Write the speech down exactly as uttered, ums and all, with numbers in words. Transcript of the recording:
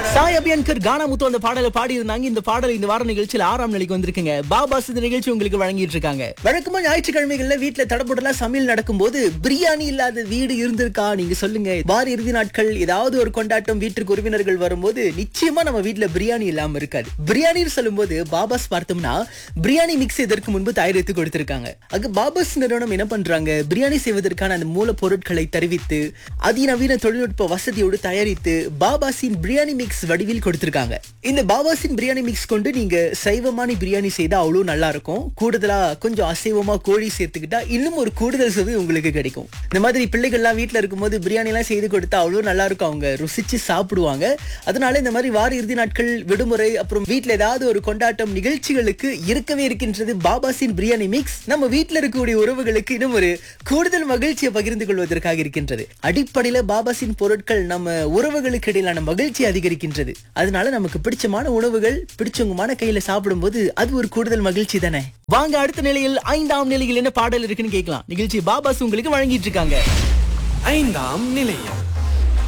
சாய் அபியன்கர் கானா முத்து அந்த பாடலை பாடி இருந்தாங்க. இந்த பாடல் இந்த வார நிகழ்ச்சியில் ஆறாம் நிலைக்கு வந்திருக்குங்க. பாபாஸ் இந்த நிகழ்ச்சி உங்களுக்கு வழங்கிட்டு இருக்காங்க. வழக்கமா ஞாயிற்றுக்கிழமைகள்ல வீட்டுல தடபுடலா சமையல் நடக்கும்போது பிரியாணி இல்லாத வீடு இருந்திருக்கா? நீங்க சொல்லுங்க. வார இறுதி நாட்கள் ஏதாவது ஒரு கொண்டாட்டம், வீட்டுக்கு உறவினர்கள் வரும்போது நிச்சயமா நம்ம வீட்டுல பிரியாணி இல்லாம இருக்காது. பிரியாணின்னு சொல்லும்போது பாபாஸ் பார்த்தோம்னா பிரியாணி மிக்ஸ் இதற்கு முன்பு தயாரித்து கொடுத்திருக்காங்க. அங்க பாபாஸ் நிறுவனம் என்ன பண்றாங்க, பிரியாணி செய்வதற்கான அந்த மூலப்பொருட்களை தெரிவித்து அதிநவீன தொழில்நுட்ப வசதியோடு தயாரித்து பாபாஸின் பிரியாணி மிக்ஸ் வடிவில் கொடுத்திருக்காங்க. இந்த பாபாஸின் பிரியாணி மிக்ஸ் கொண்டு நீங்க சைவமான பிரியாணி செய்தா அவ்வளவு நல்லா இருக்கும். கூடுதலா கொஞ்சம் அசைவமா கோழி சேர்த்துக்கிட்டா இன்னும் ஒரு கூடுதல் சுவை உங்களுக்கு கிடைக்கும். இந்த மாதிரி பிள்ளைகள்லாம் வீட்டுல இருக்கும்போது பிரியாணி எல்லாம் செய்து கொடுத்தா அவ்வளவு நல்லா இருக்கும். அவங்க ருசிச்சு சாப்பிடுவாங்க. அதனால இந்த மாதிரி வார இறுதி நாட்கள், விடுமுறை, அப்புறம் வீட்டுல ஏதாவது ஒரு கொண்டாட்டம் நிகழ்ச்சிகளுக்கு இருக்கவே இருக்கின்றது பாபாஸின் பிரியாணி மிக்ஸ். நம்ம வீட்டுல இருக்கக்கூடிய உறவுகளுக்கு இன்னும் ஒரு கூடுதல் மகிழ்ச்சியை பகிர்ந்து கொள்வதற்காக இருக்கின்றது. அடிப்படையில பாபாஸின் பொருட்கள் நம்ம உறவுகளுக்கு இடையிலான மகிழ்ச்சி அதிகரிக்கின்றது. அதனால நமக்கு பிடிச்சமான உணவுகள் பிடிச்சவங்கமான கையில சாப்பிடும்போது அது ஒரு கூடுதல் மகிழ்ச்சி தானே. வாங்க அடுத்த நிலையில் ஐந்தாம் நிலையில் என்ன பாடல் இருக்குன்னு கேட்கலாம். நிகழ்ச்சி பாபாஸ் உங்களுக்கு வழங்கிட்டு இருக்காங்க. ஐந்தாம் நிலையம்